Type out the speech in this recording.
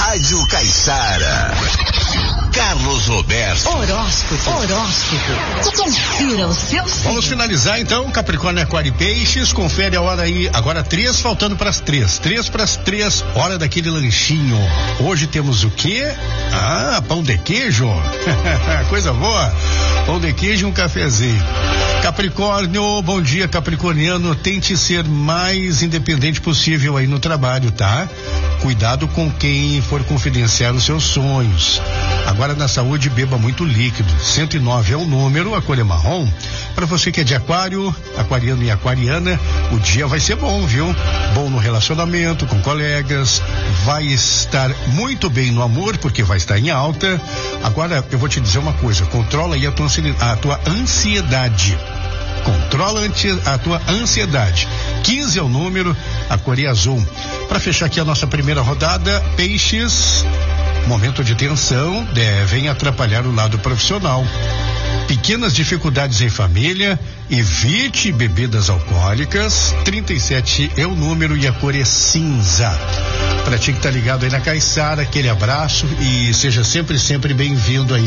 Rádio Caiçara. Carlos Roberto. Horóscopo. Confira o seu signo. Vamos finalizar então, Capricórnio, Aquário e Peixes. Confere a hora aí, agora 3, faltando para as 3. 3 para as 3, hora daquele lanchinho. Hoje temos o quê? Pão de queijo. Coisa boa. Pão de queijo e um cafezinho. Capricórnio, bom dia, capricorniano. Tente ser mais independente possível aí no trabalho, tá? Cuidado com quem for confidenciar os seus sonhos. Agora na saúde, beba muito líquido. 109 é o número, a cor é marrom. Para você que é de aquário, aquariano e aquariana, o dia vai ser bom, viu? Bom no relacionamento, com colegas, vai estar muito bem no amor, porque vai estar em alta. Agora, eu vou te dizer uma coisa, controla aí a tua ansiedade. Controla a tua ansiedade. 15 é o número, a cor é azul. Para fechar aqui a nossa primeira rodada, Peixes, momento de tensão devem atrapalhar o lado profissional. Pequenas dificuldades em família, evite bebidas alcoólicas. 37 é o número e a cor é cinza. Pra ti que tá ligado aí na Caiçara, aquele abraço e seja sempre bem-vindo aí